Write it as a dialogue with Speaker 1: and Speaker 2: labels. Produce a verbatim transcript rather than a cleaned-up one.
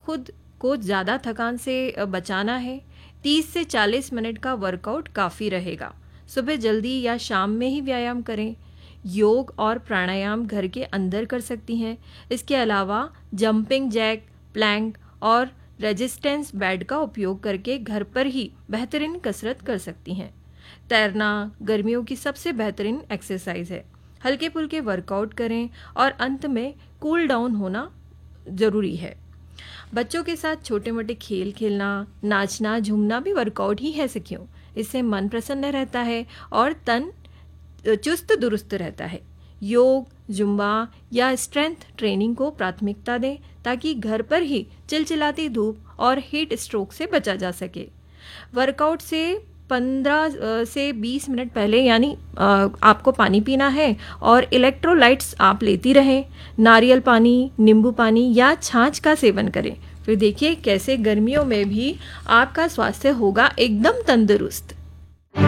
Speaker 1: खुद को ज़्यादा थकान से बचाना है, तीस से चालीस मिनट का वर्कआउट काफ़ी रहेगा। सुबह जल्दी या शाम में ही व्यायाम करें। योग और प्राणायाम घर के अंदर कर सकती हैं। इसके अलावा जंपिंग जैक, प्लैंक और रेजिस्टेंस बेड का उपयोग करके घर पर ही बेहतरीन कसरत कर सकती हैं। तैरना गर्मियों की सबसे बेहतरीन एक्सरसाइज है। हल्के फुल्के वर्कआउट करें और अंत में कूल डाउन होना ज़रूरी है। बच्चों के साथ छोटे मोटे खेल खेलना, नाचना, झूमना भी वर्कआउट ही है सखियों। इससे मन प्रसन्न रहता है और तन चुस्त दुरुस्त रहता है। योग, जुम्बा या स्ट्रेंथ ट्रेनिंग को प्राथमिकता दें ताकि घर पर ही चिलचिलाती धूप और हीट स्ट्रोक से बचा जा सके। वर्कआउट से पंद्रह से बीस मिनट पहले यानी आपको पानी पीना है और इलेक्ट्रोलाइट्स आप लेती रहें। नारियल पानी, नींबू पानी या छाछ का सेवन करें। फिर देखिए कैसे गर्मियों में भी आपका स्वास्थ्य होगा एकदम तंदुरुस्त।